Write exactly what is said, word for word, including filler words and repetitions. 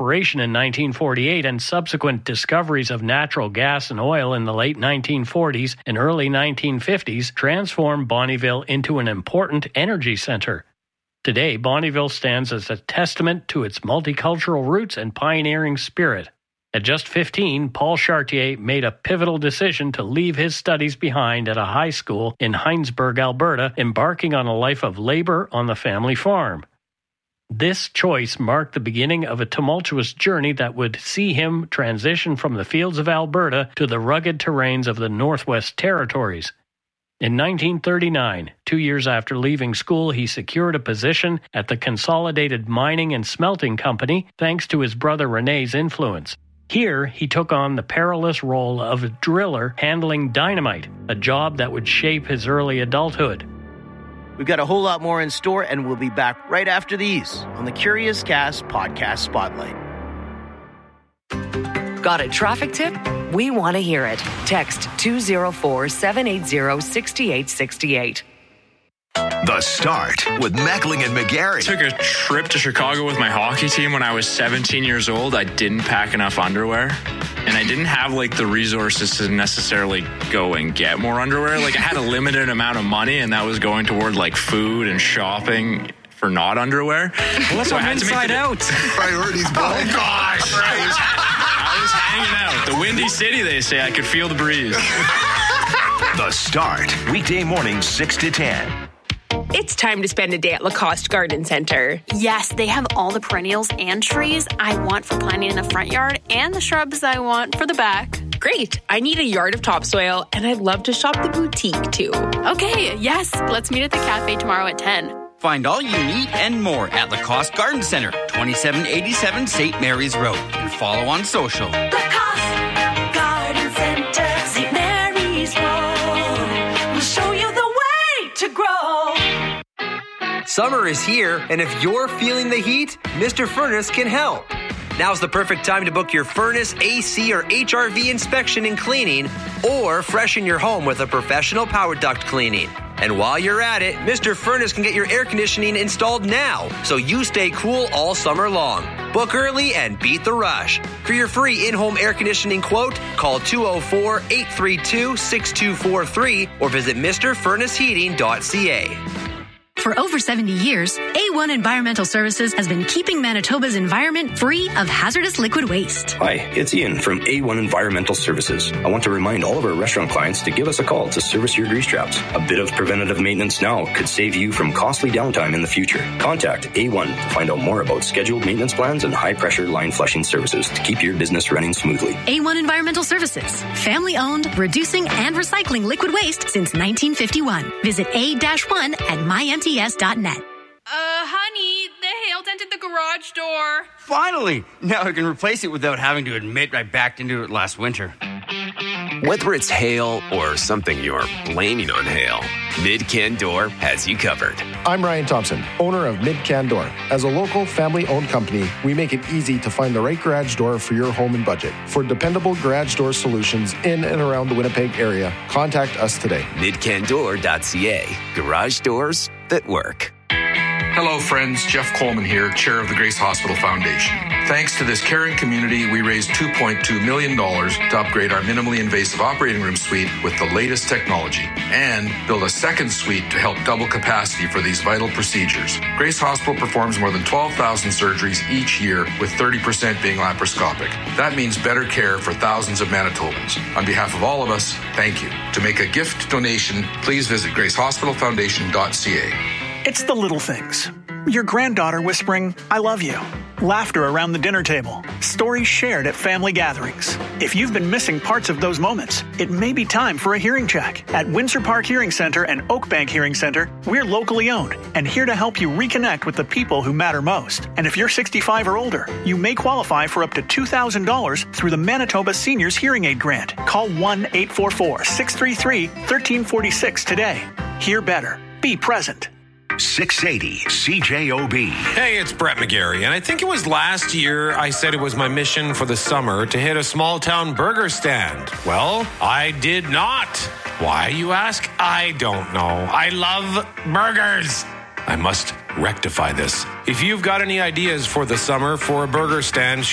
Corporation in nineteen forty-eight and subsequent discoveries of natural gas and oil in the late nineteen forties and early nineteen fifties transformed Bonnyville into an important energy center. Today, Bonnyville stands as a testament to its multicultural roots and pioneering spirit. At just fifteen, Paul Chartier made a pivotal decision to leave his studies behind at a high school in Heinsberg, Alberta, embarking on a life of labor on the family farm. This choice marked the beginning of a tumultuous journey that would see him transition from the fields of Alberta to the rugged terrains of the Northwest Territories. In nineteen thirty-nine, two years after leaving school, he secured a position at the Consolidated Mining and Smelting Company thanks to his brother René's influence. Here, he took on the perilous role of a driller handling dynamite, a job that would shape his early adulthood. We've got a whole lot more in store, and we'll be back right after these on the Curious Cast Podcast Spotlight. Got a traffic tip? We want to hear it. Text two oh four, seven eight zero, six eight six eight. The Start with Meckling and McGarry. I took a trip to Chicago with my hockey team when I was seventeen years old. I didn't pack enough underwear, and I didn't have like the resources to necessarily go and get more underwear. Like I had a limited amount of money, and that was going toward like food and shopping for not underwear. Well, that's so I had inside to out. Priorities, bro. Oh gosh, I was, I was hanging out. The Windy City, they say. I could feel the breeze. The Start, weekday mornings six to ten. It's time to spend a day at Lacoste Garden Center. Yes, they have all the perennials and trees I want for planting in the front yard and the shrubs I want for the back. Great. I need a yard of topsoil, and I'd love to shop the boutique, too. Okay, yes. Let's meet at the cafe tomorrow at ten. Find all you need and more at Lacoste Garden Center, twenty-seven eighty-seven Saint Mary's Road. And follow on social. Lacoste Garden Center, Saint Mary's Road. We'll show you the way to grow. Summer is here, and if you're feeling the heat, Mister Furnace can help. Now's the perfect time to book your furnace, A C, or H R V inspection and cleaning, or freshen your home with a professional power duct cleaning. And while you're at it, Mister Furnace can get your air conditioning installed now, so you stay cool all summer long. Book early and beat the rush. For your free in-home air conditioning quote, call two oh four, eight three two, six two four three or visit Mr Furnace Heating dot c a. For over seventy years, A one Environmental Services has been keeping Manitoba's environment free of hazardous liquid waste. Hi, it's Ian from A one Environmental Services. I want to remind all of our restaurant clients to give us a call to service your grease traps. A bit of preventative maintenance now could save you from costly downtime in the future. Contact A one to find out more about scheduled maintenance plans and high-pressure line flushing services to keep your business running smoothly. A one Environmental Services, family-owned, reducing and recycling liquid waste since nineteen fifty-one. Visit A one at my m t s dot net. Uh, honey, the hail dented the garage door. Finally! Now I can replace it without having to admit I backed into it last winter. Whether it's hail or something you're blaming on hail, Mid-Can Door has you covered. I'm Ryan Thompson, owner of Mid-Can Door. As a local, family-owned company, we make it easy to find the right garage door for your home and budget. For dependable garage door solutions in and around the Winnipeg area, contact us today. mid can door dot c a. Garage doors that work. Hello, friends. Jeff Coleman here, chair of the Grace Hospital Foundation. Thanks to this caring community, we raised two point two million dollars to upgrade our minimally invasive operating room suite with the latest technology and build a second suite to help double capacity for these vital procedures. Grace Hospital performs more than twelve thousand surgeries each year, with thirty percent being laparoscopic. That means better care for thousands of Manitobans. On behalf of all of us, thank you. To make a gift donation, please visit grace hospital foundation dot c a. It's the little things. Your granddaughter whispering, I love you. Laughter around the dinner table. Stories shared at family gatherings. If you've been missing parts of those moments, it may be time for a hearing check. At Windsor Park Hearing Center and Oakbank Hearing Center, we're locally owned and here to help you reconnect with the people who matter most. And if you're sixty-five or older, you may qualify for up to two thousand dollars through the Manitoba Seniors Hearing Aid Grant. Call one eight four four, six three three, one three four six today. Hear better. Be present. six eighty C J O B. Hey, it's Brett McGarry, and I think it was last year I said it was my mission for the summer to hit a small town burger stand. Well, I did not. Why, you ask? I don't know. I love burgers. I must rectify this. If you've got any ideas for the summer for a burger stand,